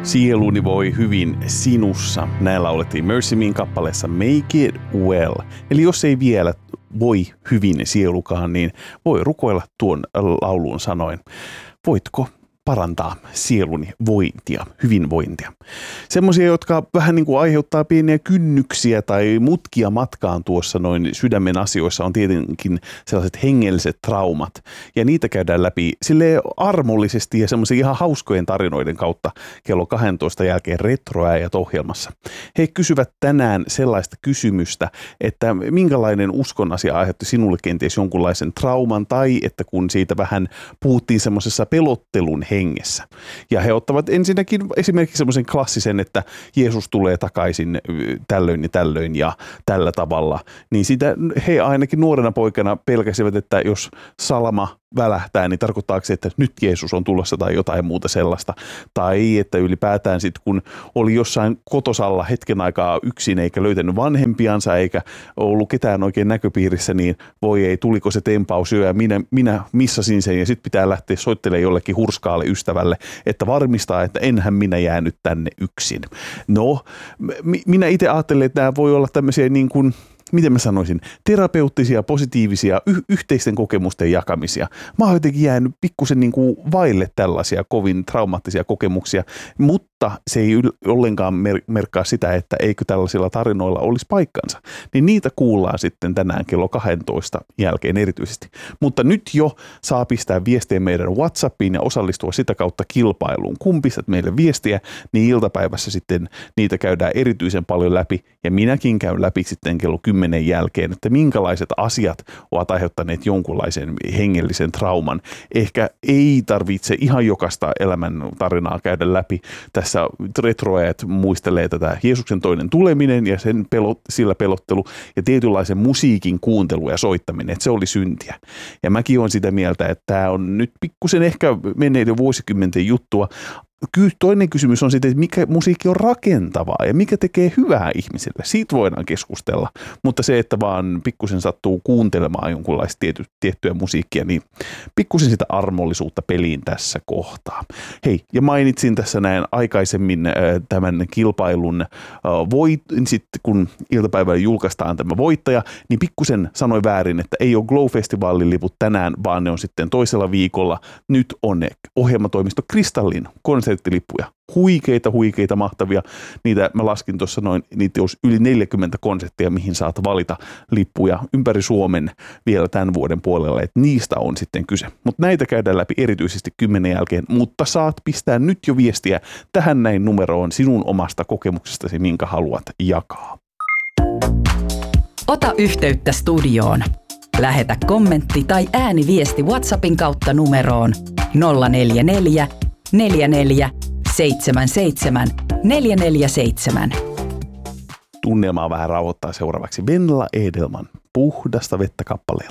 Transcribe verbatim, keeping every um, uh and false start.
Sieluni voi hyvin sinussa. Näin laulettiin Mercy Mein kappaleessa Make It Well. Eli jos ei vielä voi hyvin sielukaan, niin voi rukoilla tuon laulun sanoen. Voitko parantaa sieluni vointia, hyvinvointia. Semmoisia, jotka vähän niin kuin aiheuttaa pieniä kynnyksiä tai mutkia matkaan tuossa noin sydämen asioissa, on tietenkin sellaiset hengelliset traumat. Ja niitä käydään läpi silleen armollisesti ja semmoisia ihan hauskojen tarinoiden kautta kello kaksitoista jälkeen Retroäijät ohjelmassa. He kysyvät tänään sellaista kysymystä, että minkälainen uskon asia aiheutti sinulle kenties jonkunlaisen trauman, tai että kun siitä vähän puhuttiin semmoisessa pelottelun hengessä. Ja he ottavat ensinnäkin esimerkiksi semmoisen klassisen, että Jeesus tulee takaisin tällöin ja tällöin ja tällä tavalla. Niin sitä he ainakin nuorena poikana pelkäsivät, että jos salama välähtää, niin tarkoittaako se, että nyt Jeesus on tulossa tai jotain muuta sellaista. Tai että ylipäätään sitten, kun oli jossain kotosalla hetken aikaa yksin eikä löytänyt vanhempiansa eikä ollut ketään oikein näköpiirissä, niin voi ei, tuliko se tempaus jo ja minä, minä missasin sen ja sitten pitää lähteä soittelemaan jollekin hurskaalle ystävälle, että varmistaa, että enhän minä jäänyt tänne yksin. No, m- minä itse ajattelen, että nämä voi olla tämmöisiä niin kuin miten mä sanoisin, terapeuttisia, positiivisia, y- yhteisten kokemusten jakamisia. Mä oon jotenkin jäänyt pikkusen niin kuin vaille tällaisia kovin traumaattisia kokemuksia, mutta se ei yl- ollenkaan mer- merkkaa sitä, että eikö tällaisilla tarinoilla olisi paikkansa. Niin niitä kuullaan sitten tänään kello kaksitoista jälkeen erityisesti. Mutta nyt jo saa pistää viestiä meidän WhatsAppiin ja osallistua sitä kautta kilpailuun. Kun pistät meille viestiä, niin iltapäivässä sitten niitä käydään erityisen paljon läpi ja minäkin käyn läpi sitten kello kymmenen jälkeen, että minkälaiset asiat ovat aiheuttaneet jonkunlaisen hengellisen trauman. Ehkä ei tarvitse ihan jokaista elämän tarinaa käydä läpi. Tässä Retroäijät muistelee tätä Jeesuksen toinen tuleminen ja sen pelot, sillä pelottelu ja tietynlaisen musiikin kuuntelu ja soittaminen, että se oli syntiä. Ja mäkin olen sitä mieltä, että tämä on nyt pikkusen ehkä menneiden vuosikymmenten juttua. Toinen kysymys on sitten, että mikä musiikki on rakentavaa ja mikä tekee hyvää ihmiselle. Siitä voidaan keskustella, mutta se, että vaan pikkusen sattuu kuuntelemaan jonkunlaista tiety, tiettyä musiikkia, niin pikkusen sitä armollisuutta peliin tässä kohtaa. Hei, ja mainitsin tässä näin aikaisemmin äh, tämän kilpailun äh, voit, sitten kun iltapäivällä julkaistaan tämä voittaja, niin pikkusen sanoi väärin, että ei ole Glow-festivaalin liput tänään, vaan ne on sitten toisella viikolla. Nyt on ne ohjelmatoimisto Kristallin konserttilippuja. Huikeita, huikeita, mahtavia. Niitä mä laskin tuossa noin, niitä olisi yli neljäkymmentä konserttia, mihin saat valita lippuja ympäri Suomen vielä tämän vuoden puolella, että niistä on sitten kyse. Mutta näitä käydään läpi erityisesti kymmenen jälkeen, mutta saat pistää nyt jo viestiä tähän näin numeroon sinun omasta kokemuksestasi, minkä haluat jakaa. Ota yhteyttä studioon. Lähetä kommentti tai ääniviesti WhatsAppin kautta numeroon nolla neljä neljä neljä neljä seitsemän seitsemän neljä neljä seitsemän. Tunnelmaa vähän rauhoittaa seuraavaksi Venla Edelman Puhdasta vettä -kappaleella.